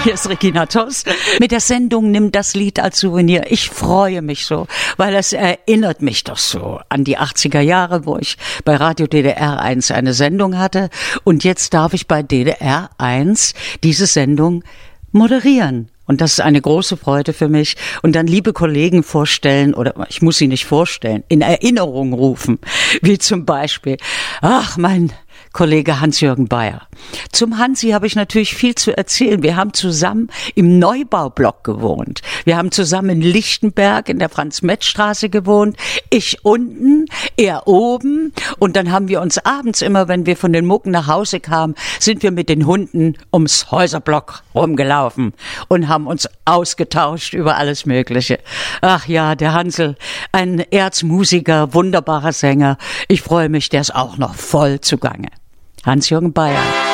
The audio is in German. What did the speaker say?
Hier ist Regina Toss mit der Sendung Nimm das Lied als Souvenir. Ich freue mich so, weil es erinnert mich doch so an die 80er Jahre, wo ich bei Radio DDR 1 eine Sendung hatte. Und jetzt darf ich bei DDR 1 diese Sendung moderieren. Und das ist eine große Freude für mich. Und dann liebe Kollegen vorstellen, oder ich muss sie nicht vorstellen, in Erinnerung rufen. Wie zum Beispiel, mein Kollege Hans-Jürgen Bayer. Zum Hansi habe ich natürlich viel zu erzählen. Wir haben zusammen im Neubaublock gewohnt. Wir haben zusammen in Lichtenberg in der Franz-Metz-Straße gewohnt. Ich unten, er oben. Und dann haben wir uns abends immer, wenn wir von den Mucken nach Hause kamen, sind wir mit den Hunden ums Häuserblock rumgelaufen und haben uns ausgetauscht über alles Mögliche. Ach ja, der Hansel, ein Erzmusiker, wunderbarer Sänger. Ich freue mich, der ist auch noch voll zugange. Hans-Jürgen Bayer.